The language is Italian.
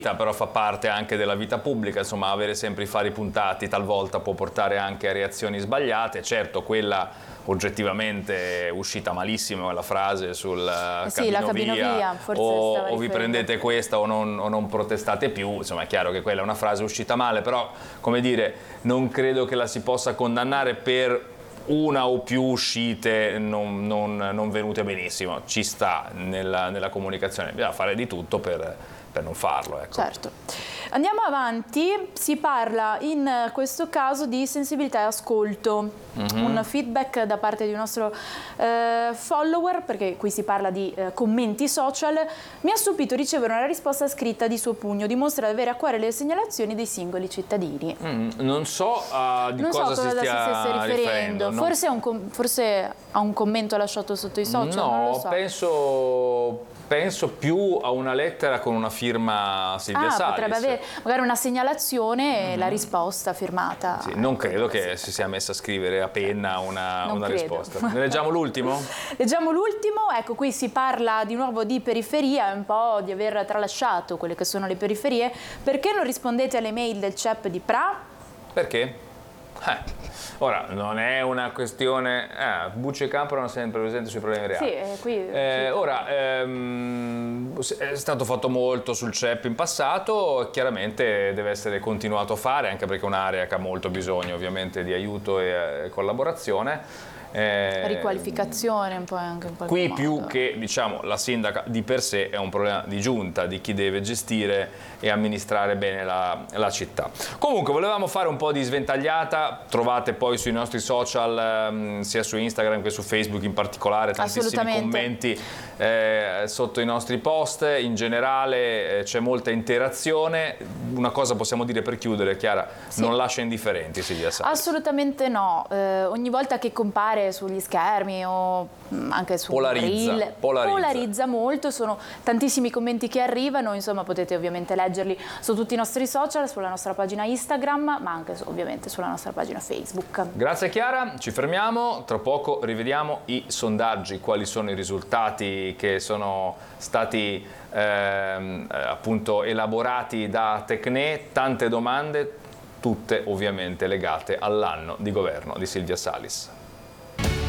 però fa parte anche della vita pubblica, insomma avere sempre i fari puntati talvolta può portare anche a reazioni sbagliate. Certo, quella oggettivamente è uscita malissimo, la frase sul cabino via, forse o vi prendete questa o non protestate più, insomma è chiaro che quella è una frase uscita male, però come dire, non credo che la si possa condannare per una o più uscite non venute benissimo. Ci sta nella comunicazione, bisogna fare di tutto per non farlo, ecco. Certo. Andiamo avanti, si parla in questo caso di sensibilità e ascolto, un feedback da parte di un nostro follower, perché qui si parla di commenti social. Mi ha stupito ricevere una risposta scritta di suo pugno, dimostra di avere a cuore le segnalazioni dei singoli cittadini. Non so di cosa si stia riferendo. No. Forse a un commento lasciato sotto i social, non lo so. Penso più a una lettera con una firma Silvia Salis. Potrebbe avere magari una segnalazione e la risposta firmata. Sì, non credo che si sia messa a scrivere a penna una risposta. Ne leggiamo l'ultimo? Leggiamo l'ultimo, ecco qui si parla di nuovo di periferia, un po' di aver tralasciato quelle che sono le periferie. Perché non rispondete alle mail del CEP di Pra? Perché? Ora, non è una questione... Bucci e Campo erano sempre presenti sui problemi reali. Sì, qui... Ora, è stato fatto molto sul CEP in passato, chiaramente deve essere continuato a fare, anche perché è un'area che ha molto bisogno ovviamente di aiuto e collaborazione. Riqualificazione un po' anche in qualche modo. Qui più che, diciamo, la sindaca di per sé è un problema di giunta, di chi deve gestire e amministrare bene la città. Comunque volevamo fare un po' di sventagliata, trovate poi sui nostri social, sia su Instagram che su Facebook in particolare, tantissimi commenti sotto i nostri post, in generale c'è molta interazione. Una cosa possiamo dire per chiudere, Chiara, sì. Non lascia indifferenti Silvia Salis. Assolutamente no, ogni volta che compare sugli schermi o anche su polarizza molto, sono tantissimi commenti che arrivano, insomma potete ovviamente leggerli su tutti i nostri social, sulla nostra pagina Instagram, ma anche ovviamente sulla nostra pagina Facebook. Grazie Chiara, ci fermiamo, tra poco rivediamo i sondaggi, quali sono i risultati che sono stati appunto elaborati da Tecne, tante domande, tutte ovviamente legate all'anno di governo di Silvia Salis.